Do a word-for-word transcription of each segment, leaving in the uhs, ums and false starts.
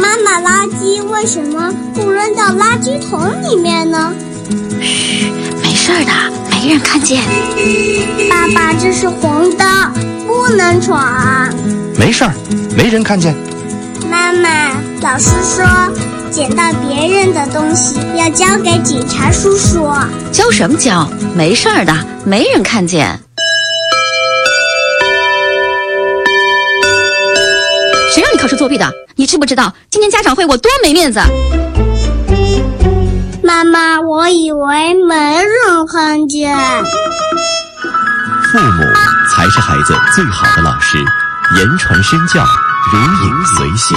妈妈，垃圾为什么不扔到垃圾桶里面呢？ 嘘，没事的，没人看见。 爸爸，这是红灯，不能闯。 没事儿，没人看见。 妈妈，老师说捡到别人的东西要交给警察叔叔。 交什么交？没事儿的，没人看见。谁让你考试作弊的？你知不知道今天家长会我多没面子？ 妈妈，我以为没人看见。 父母才是孩子最好的老师，言传身教，如影随形。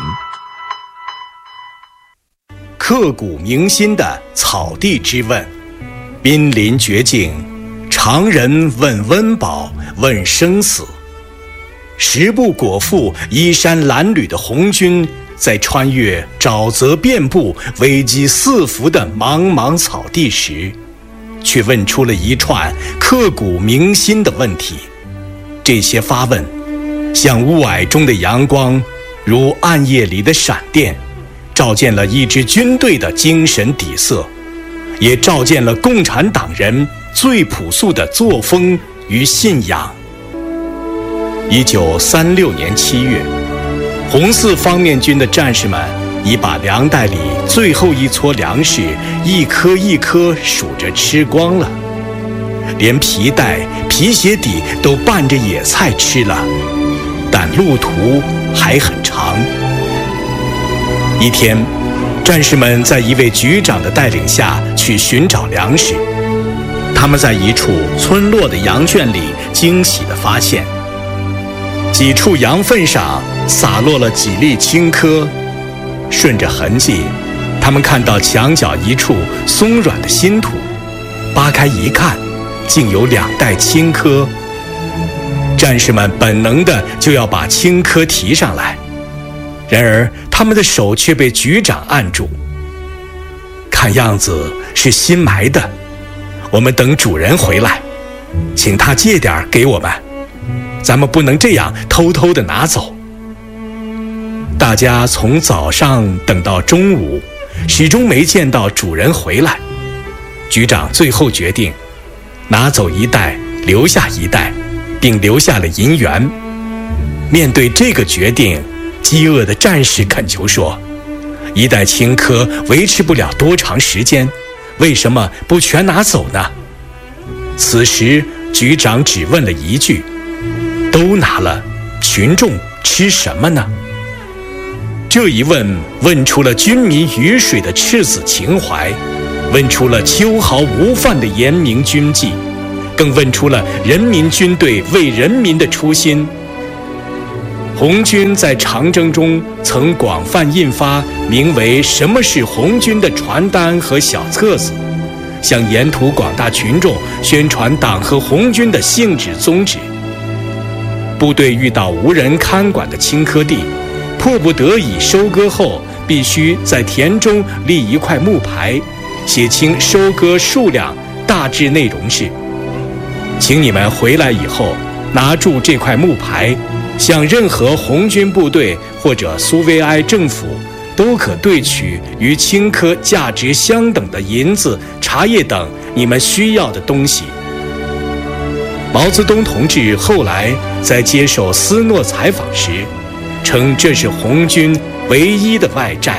刻骨铭心的草地之问，濒临绝境，常人问温饱，问生死。食不果腹、衣衫褴褛的红军，在穿越沼泽遍布、危机四伏的茫茫草地时，却问出了一串刻骨铭心的问题。这些发问，像雾霭中的阳光，如暗夜里的闪电，照见了一支军队的精神底色，也照见了共产党人最朴素的作风与信仰。一九三六年七月，红四方面军的战士们已把粮袋里最后一撮粮食一颗一颗数着吃光了，连皮带、皮鞋底都拌着野菜吃了，但路途还很长。一天，战士们在一位局长的带领下去寻找粮食。他们在一处村落的羊圈里惊喜地发现，几处羊粪上洒落了几粒青稞。顺着痕迹，他们看到墙角一处松软的新土，扒开一看，竟有两袋青稞。战士们本能的就要把青稞提上来，然而他们的手却被局长按住。看样子是新埋的，我们等主人回来，请他借点给我们，咱们不能这样偷偷地拿走。大家从早上等到中午，始终没见到主人回来。局长最后决定拿走一袋，留下一袋，并留下了银元。面对这个决定，饥饿的战士恳求说，一袋青稞维持不了多长时间，为什么不全拿走呢？此时局长只问了一句，都拿了，群众吃什么呢？这一问问出了军民鱼水的赤子情怀，问出了秋毫无犯的严明军纪，更问出了人民军队为人民的初心。红军在长征中曾广泛印发名为《什么是红军》的传单和小册子，向沿途广大群众宣传党和红军的性质宗旨。部队遇到无人看管的青稞地，迫不得已收割后，必须在田中立一块木牌，写清收割数量，大致内容是：请你们回来以后，拿住这块木牌，向任何红军部队或者苏维埃政府都可兑取与青稞价值相等的银子、茶叶等你们需要的东西。毛泽东同志后来在接受斯诺采访时称，这是红军唯一的外债。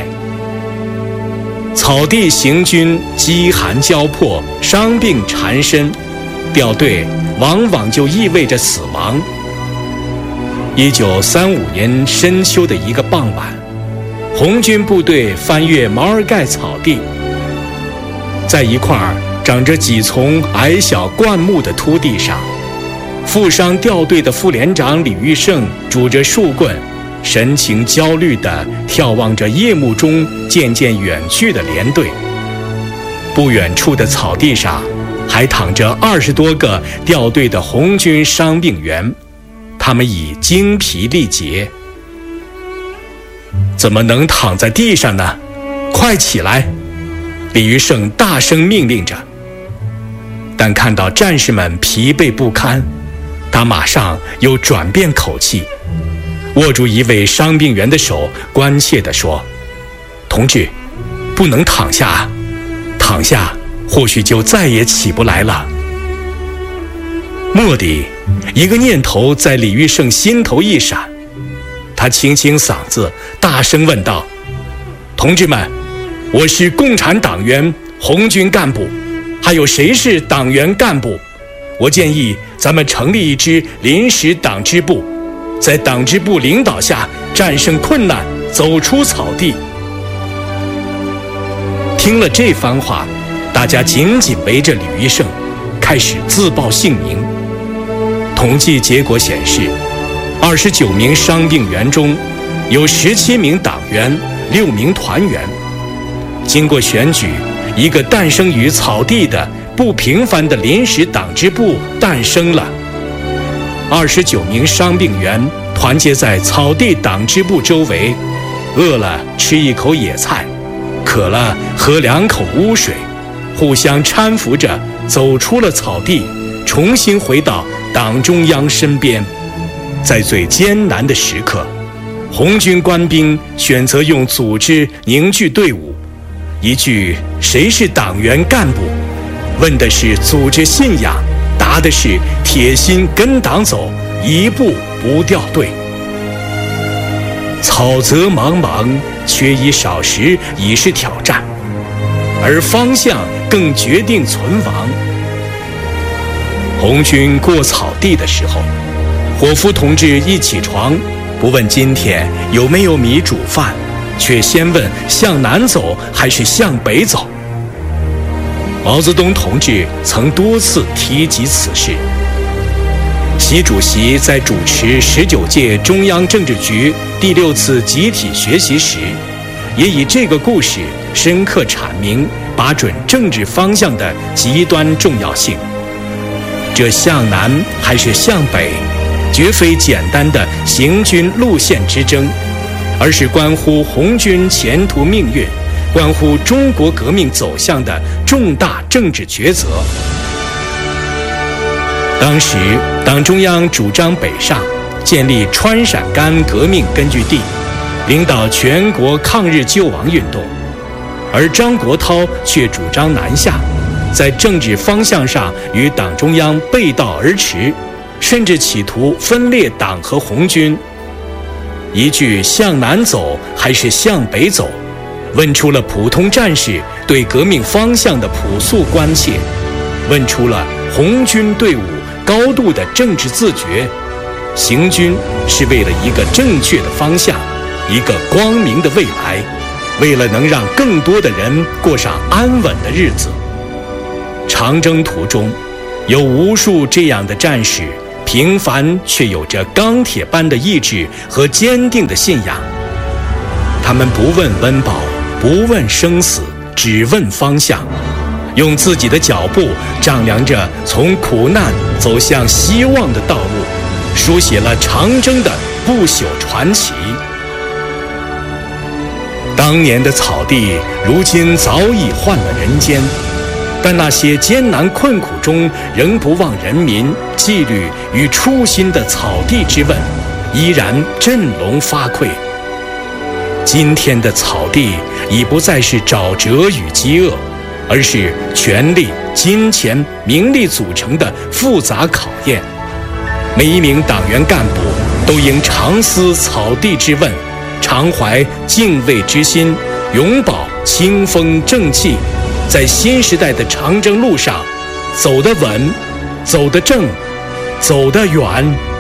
草地行军，饥寒交迫，伤病缠身，掉队往往就意味着死亡。一九三五年深秋的一个傍晚，红军部队翻越毛尔盖草地，在一块长着几丛矮小灌木的秃地上，负伤掉队的副连长李玉胜拄着树棍，神情焦虑地眺望着夜幕中渐渐远去的连队。不远处的草地上还躺着二十多个掉队的红军伤病员，他们已精疲力竭。怎么能躺在地上呢？快起来！李玉胜大声命令着。但看到战士们疲惫不堪，他马上又转变口气， 握住一位伤病员的手，关切地说：“同志，不能躺下，躺下或许就再也起不来了。”蓦地，一个念头在李玉胜心头一闪，他清清嗓子，大声问道：“同志们，我是共产党员，红军干部，还有谁是党员干部？我建议咱们成立一支临时党支部，在党支部领导下战胜困难，走出草地。”听了这番话，大家紧紧围着吕玉胜，开始自报姓名。统计结果显示，二十九名伤病员中，有十七名党员，六名团员。经过选举，一个诞生于草地的不平凡的临时党支部诞生了。二十九名伤病员团结在草地党支部周围，饿了吃一口野菜，渴了喝两口污水，互相搀扶着走出了草地，重新回到党中央身边。在最艰难的时刻，红军官兵选择用组织凝聚队伍。一句“谁是党员干部”，问的是组织信仰，答的是铁心跟党走，一步不掉队。草泽茫茫，缺衣少食已是挑战，而方向更决定存亡。红军过草地的时候，伙夫同志一起床，不问今天有没有米煮饭，却先问向南走还是向北走。毛泽东同志曾多次提及此事。习主席在主持十九届中央政治局第六次集体学习时，也以这个故事深刻阐明把准政治方向的极端重要性。这向南还是向北，绝非简单的行军路线之争，而是关乎红军前途命运，关乎中国革命走向的重大政治抉择。当时党中央主张北上，建立川陕甘革命根据地，领导全国抗日救亡运动，而张国焘却主张南下，在政治方向上与党中央背道而驰，甚至企图分裂党和红军。一句向南走还是向北走，问出了普通战士对革命方向的朴素关切，问出了红军队伍高度的政治自觉。行军是为了一个正确的方向，一个光明的未来，为了能让更多的人过上安稳的日子。长征途中，有无数这样的战士，平凡却有着钢铁般的意志和坚定的信仰。他们不问温饱，不问生死，只问方向，用自己的脚步丈量着从苦难走向希望的道路，书写了长征的不朽传奇。当年的草地，如今早已换了人间，但那些艰难困苦中仍不忘人民、纪律与初心的草地之问，依然振聋发聩。今天的草地已不再是沼泽与饥饿，而是权力、金钱、名利组成的复杂考验。每一名党员干部都应常思草地之问，常怀敬畏之心，永葆清风正气，在新时代的长征路上走得稳，走得正，走得远。